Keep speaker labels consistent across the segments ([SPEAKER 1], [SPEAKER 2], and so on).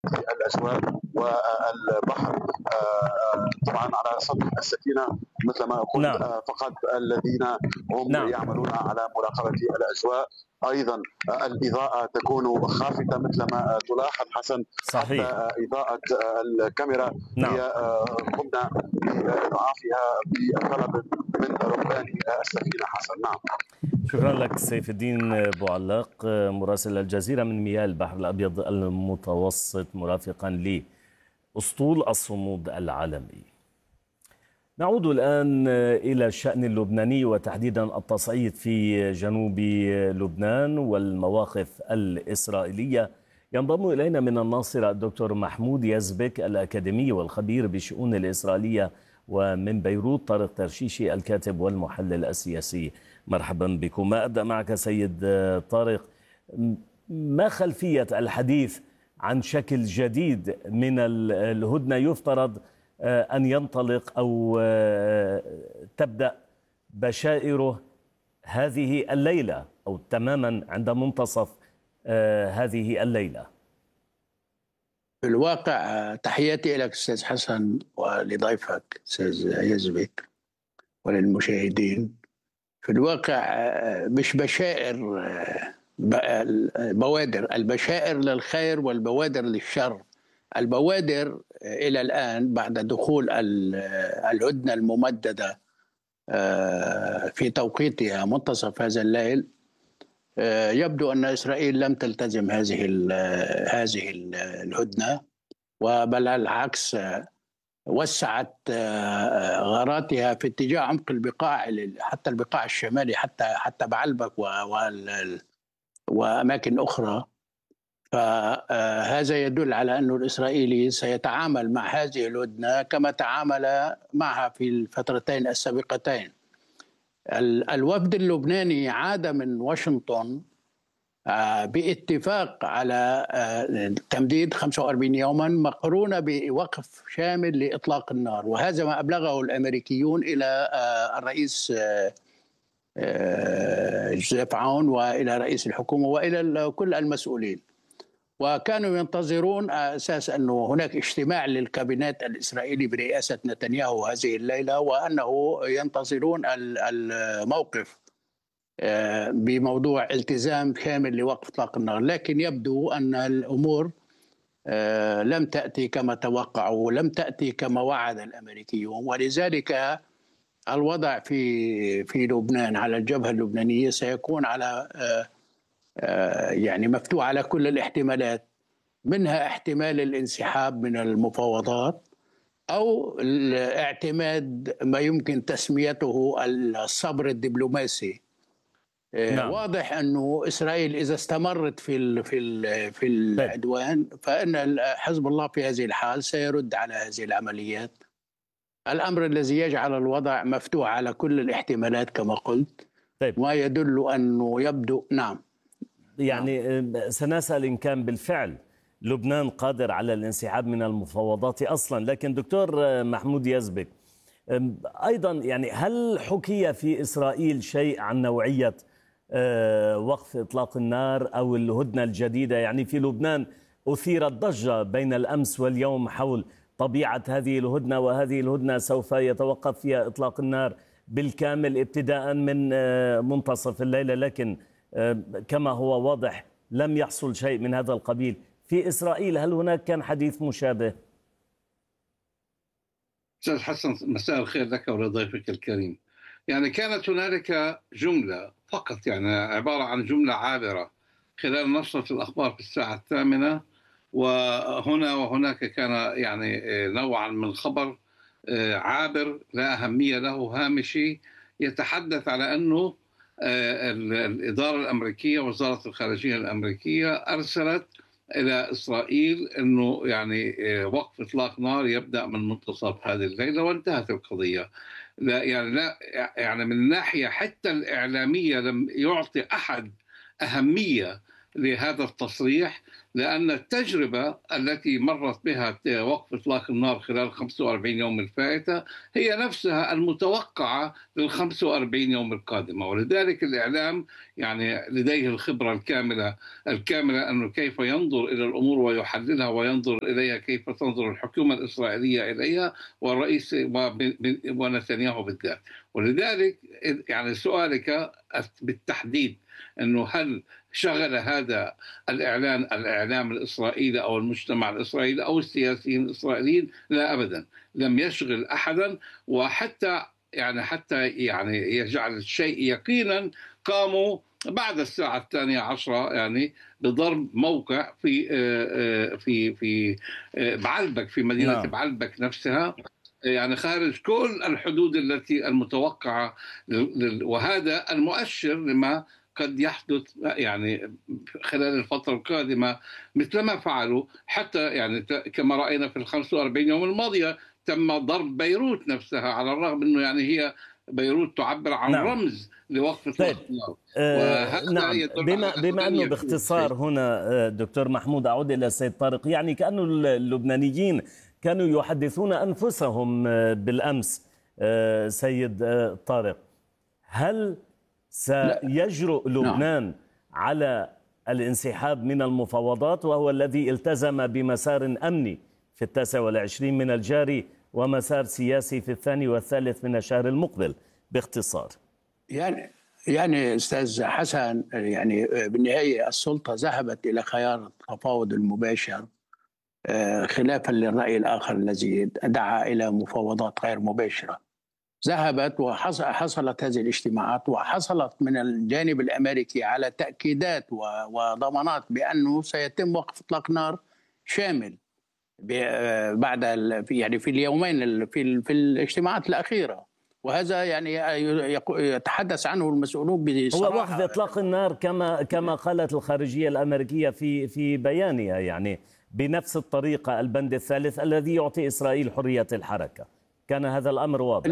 [SPEAKER 1] في الأجواء والبحر. طبعا على سطح السفينة مثل ما قلت
[SPEAKER 2] نعم
[SPEAKER 1] فقط الذين هم
[SPEAKER 2] نعم
[SPEAKER 1] يعملون على مراقبة الأجواء. أيضا الإضاءة تكون خافتة مثل ما تلاحظ حسن، حتى
[SPEAKER 2] صحيح.
[SPEAKER 1] إضاءة الكاميرا هي
[SPEAKER 2] نعم
[SPEAKER 1] قمنا بإضعافها بطلب من ركبان السفينة حسن. نعم.
[SPEAKER 2] شكرا لك سيف الدين بوعلاق مراسل الجزيرة من مياه البحر الأبيض المتوسط مرافقا لأسطول الصمود العالمي. نعود الآن إلى الشأن اللبناني وتحديدا التصعيد في جنوب لبنان والمواقف الإسرائيلية. ينضم إلينا من الناصرة الدكتور محمود يزبك الأكاديمي والخبير بالشؤون الإسرائيلية، ومن بيروت طارق ترشيشي الكاتب والمحلل السياسي. مرحبا بكم. ما أبدأ معك سيد طارق، ما خلفية الحديث عن شكل جديد من الهدنة يفترض أن ينطلق أو تبدأ بشائره هذه الليلة أو تماما عند منتصف هذه الليلة؟
[SPEAKER 3] في الواقع تحياتي لك أستاذ حسن ولضيفك أستاذ يزبك وللمشاهدين. في الواقع مش بشائر، بوادر، البشائر للخير والبوادر للشر. البوادر إلى الآن بعد دخول الهدنة الممددة في توقيتها منتصف هذا الليل، يبدو أن إسرائيل لم تلتزم هذه الهدنة، وبل العكس وسعت غاراتها في اتجاه عمق البقاع، حتى البقاع الشمالي، حتى بعلبك وأماكن أخرى. فهذا يدل على أن الإسرائيلي سيتعامل مع هذه الهدنة كما تعامل معها في الفترتين السابقتين. الوفد اللبناني عاد من واشنطن باتفاق على تمديد 45 يوما مقرونة بوقف شامل لإطلاق النار، وهذا ما أبلغه الأمريكيون إلى الرئيس جوزيف عون وإلى رئيس الحكومة وإلى كل المسؤولين. وكانوا ينتظرون أساس أنه هناك اجتماع للكابينت الإسرائيلي برئاسة نتنياهو هذه الليلة، وأنه ينتظرون الموقف بموضوع التزام كامل لوقف إطلاق النار. لكن يبدو أن الأمور لم تأتي كما توقعوا ولم تأتي كما وعد الأمريكيون، ولذلك الوضع في لبنان على الجبهة اللبنانية سيكون على يعني مفتوح على كل الاحتمالات، منها احتمال الانسحاب من المفاوضات أو اعتماد ما يمكن تسميته الصبر الدبلوماسي. نعم. واضح أنه إسرائيل إذا استمرت في العدوان فإن حزب الله في هذه الحال سيرد على هذه العمليات، الأمر الذي يجعل الوضع مفتوح على كل الاحتمالات كما قلت. طيب. ما يدل أنه يبدو نعم
[SPEAKER 2] يعني سنسأل إن كان بالفعل لبنان قادر على الانسحاب من المفاوضات أصلا. لكن دكتور محمود يزبك، أيضا يعني هل حكي في إسرائيل شيء عن نوعية وقف إطلاق النار أو الهدنة الجديدة؟ يعني في لبنان أثيرت ضجة بين الأمس واليوم حول طبيعة هذه الهدنة، وهذه الهدنة سوف يتوقف فيها إطلاق النار بالكامل ابتداء من منتصف الليلة، لكن كما هو واضح لم يحصل شيء من هذا القبيل. في إسرائيل هل هناك كان حديث مشابه؟
[SPEAKER 4] أستاذ حسن، مساء الخير لك ولضيفك الكريم. يعني كانت هنالك جملة فقط، يعني عبارة عن جملة عابرة خلال نشرة الأخبار في الساعة 8، وهنا وهناك كان يعني نوعا من خبر عابر لا أهمية له، هامشي، يتحدث على أنه الإدارة الأمريكية، وزارة الخارجية الأمريكية، أرسلت إلى إسرائيل أنه يعني وقف إطلاق نار يبدأ من منتصف هذه الليلة، وانتهت القضية. لا يعني من الناحية حتى الإعلامية لم يعطي أحد أهمية لهذا التصريح، لأن التجربة التي مرت بها وقف إطلاق النار خلال 45 يوم الفائتة هي نفسها المتوقعة لل 45 يوم القادمة. ولذلك الإعلام يعني لديه الخبرة الكاملة أنه كيف ينظر إلى الأمور ويحللها وينظر إليها كيف تنظر الحكومة الإسرائيلية إليها والرئيس ونتنياهو بالذات. ولذلك يعني سؤالك بالتحديد أنه هل شغل هذا الإعلام الإسرائيلي أو المجتمع الإسرائيلي أو السياسيين الإسرائيليين؟ لا أبدا، لم يشغل أحدا. وحتى يعني يجعل الشيء يقينا قاموا بعد الساعة 12 يعني بضرب موقع في بعلبك، في مدينة بعلبك نفسها، يعني خارج كل الحدود التي المتوقعة، وهذا المؤشر لما قد يحدث يعني خلال الفترة القادمة مثل ما فعلوا. حتى يعني كما رأينا في 45 يوم الماضية تم ضرب بيروت نفسها، على الرغم أنه يعني هي بيروت تعبر عن رمز لوقف إطلاق النار.
[SPEAKER 2] نعم، بما أنه باختصار هنا دكتور محمود أعود إلى السيد طارق، يعني كأن اللبنانيين كانوا يحدثون أنفسهم بالأمس. سيد طارق، هل سيجرؤ لبنان على الانسحاب من المفاوضات وهو الذي التزم بمسار أمني في 29 من الجاري ومسار سياسي في 2 والثالث من الشهر المقبل؟ باختصار
[SPEAKER 3] يعني أستاذ حسن، يعني بالنهاية السلطة ذهبت إلى خيار التفاوض المباشر خلافا للرأي الآخر الذي دعا إلى مفاوضات غير مباشرة. ذهبت وحصلت هذه الاجتماعات، وحصلت من الجانب الأمريكي على تأكيدات وضمانات بأنه سيتم وقف إطلاق نار شامل بعد يعني في اليومين في الاجتماعات الأخيرة. وهذا يعني يتحدث عنه المسؤولون بصراحة.
[SPEAKER 2] هو وقف إطلاق النار كما قالت الخارجية الأمريكية في بيانها، يعني بنفس الطريقة البند الثالث الذي يعطي إسرائيل حرية الحركة. كان هذا الأمر واضح؟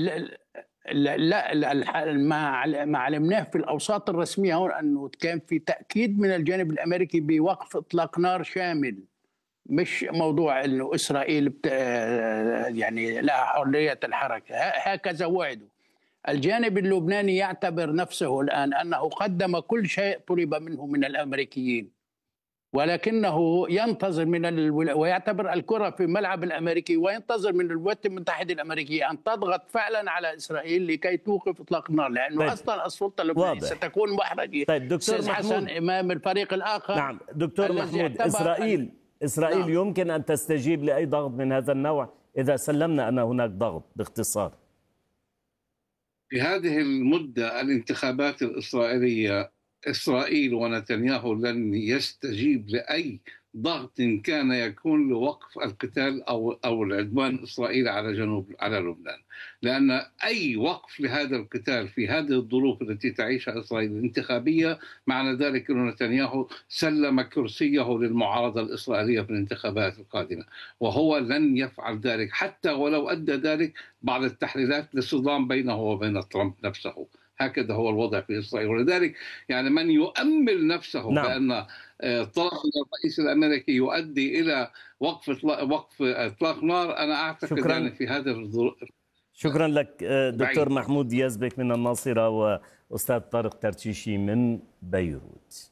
[SPEAKER 3] لا ما علمناه في الأوساط الرسمية هون أنه كان في تأكيد من الجانب الأمريكي بوقف إطلاق نار شامل، مش موضوع أنه إسرائيل يعني لها حرية الحركة. هكذا وعدوا. الجانب اللبناني يعتبر نفسه الآن أنه قدم كل شيء طلب منه من الأمريكيين، ولكنه ينتظر ويعتبر الكرة في ملعب الأمريكي، وينتظر من الولايات المتحدة الأمريكية أن تضغط فعلا على إسرائيل لكي توقف إطلاق النار، لأنه أصلا السلطة اللبنانية ستكون محرجة.
[SPEAKER 2] دكتور
[SPEAKER 3] محمود أمام الفريق الآخر.
[SPEAKER 2] نعم دكتور محمود، إسرائيل يمكن أن تستجيب لأي ضغط من هذا النوع إذا سلمنا أن هناك ضغط؟ باختصار
[SPEAKER 4] في هذه المدة الانتخابات الإسرائيلية، إسرائيل ونتنياهو لن يستجيب لأي ضغط كان يكون لوقف القتال أو العدوان الإسرائيلي على لبنان، لأن أي وقف لهذا القتال في هذه الظروف التي تعيشها إسرائيل الانتخابية معنى ذلك أن نتنياهو سلم كرسيه للمعارضة الإسرائيلية في الانتخابات القادمة، وهو لن يفعل ذلك حتى ولو أدى ذلك بعض التحليلات لصدام بينه وبين ترامب نفسه. هكذا هو الوضع في إسرائيل. ولذلك يعني من يؤمل نفسه بأن طلب الرئيس الأمريكي يؤدي إلى وقف إطلاق نار، أنا أعتقد يعني في هذا الظروف.
[SPEAKER 2] شكرا لك دكتور محمود يزبك من الناصرة وأستاذ طارق ترتشيشي من بيروت.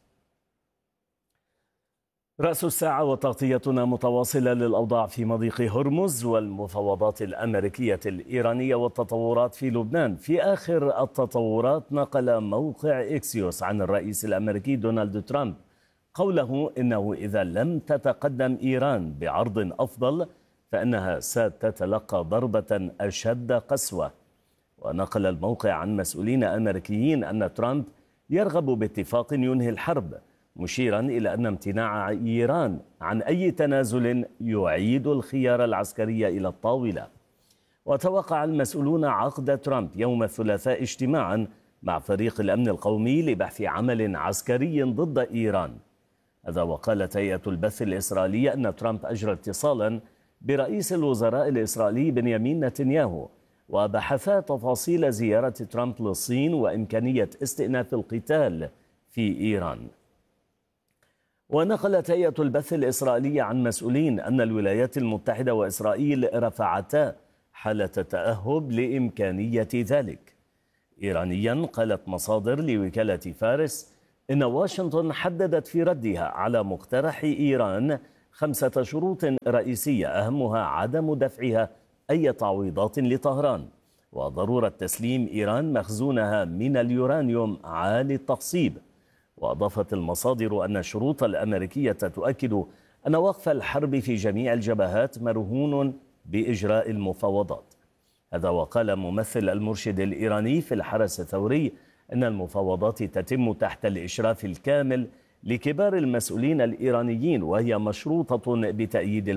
[SPEAKER 2] رأس الساعة وتغطيتنا متواصلة للأوضاع في مضيق هرمز والمفاوضات الأمريكية الإيرانية والتطورات في لبنان. في آخر التطورات نقل موقع إكسيوس عن الرئيس الأمريكي دونالد ترامب قوله إنه إذا لم تتقدم إيران بعرض أفضل فإنها ستتلقى ضربة أشد قسوة. ونقل الموقع عن مسؤولين أمريكيين أن ترامب يرغب باتفاق ينهي الحرب، مشيرا إلى أن امتناع إيران عن أي تنازل يعيد الخيار العسكري إلى الطاولة. وتوقع المسؤولون عقد ترامب يوم الثلاثاء اجتماعا مع فريق الأمن القومي لبحث عمل عسكري ضد إيران. هذا وقالت هيئة البث الإسرائيلية أن ترامب أجرى اتصالا برئيس الوزراء الإسرائيلي بنيامين نتنياهو وبحثا تفاصيل زيارة ترامب للصين وإمكانية استئناف القتال في إيران. ونقلت هيئة البث الإسرائيلية عن مسؤولين أن الولايات المتحدة وإسرائيل رفعتا حالة تأهب لإمكانية ذلك. إيرانيا قالت مصادر لوكالة فارس إن واشنطن حددت في ردها على مقترح إيران 5 شروط رئيسية أهمها عدم دفعها أي تعويضات لطهران، وضرورة تسليم إيران مخزونها من اليورانيوم عالي التخصيب. وأضافت المصادر أن الشروط الأمريكية تؤكد أن وقف الحرب في جميع الجبهات مرهون بإجراء المفاوضات. هذا وقال ممثل المرشد الإيراني في الحرس الثوري أن المفاوضات تتم تحت الإشراف الكامل لكبار المسؤولين الإيرانيين، وهي مشروطة بتأييد